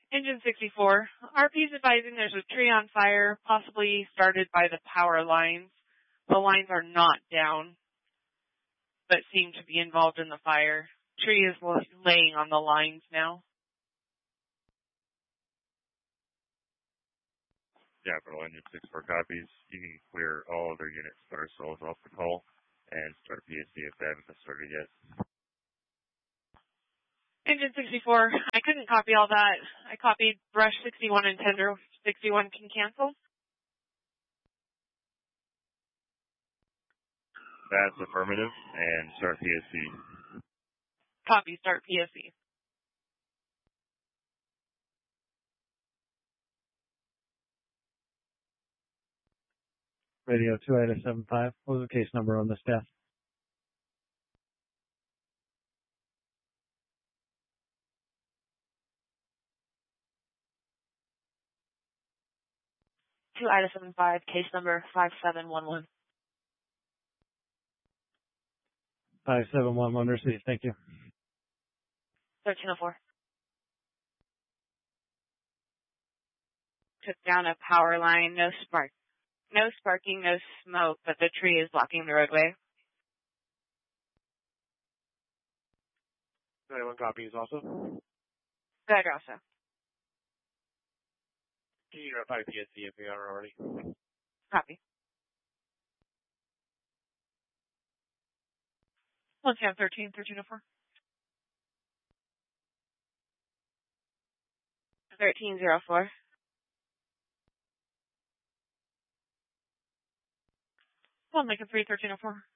Engine 64. RP's advising there's a tree on fire, possibly started by the power lines. The lines are not down, but seem to be involved in the fire. Tree is laying on the lines now. Capital Engine 64 copies. You can clear all other unit star cells off the call and start PSC if they haven't started yet. Engine 64, I couldn't copy all that. I copied Brush 61 and Tender 61 can cancel. That's affirmative, and start PSC. Copy, start PSC. Radio 2875, what was the case number on this death? To Ida 75, case number 5711. 5711 received, thank you. 1304. Took down a power line, no sparking, no smoke, but the tree is blocking the roadway. 91 copies also. Good, also. Can you notify PSC if we are already? Copy. One Sam 1304. 1304. One Lincoln 3 1304.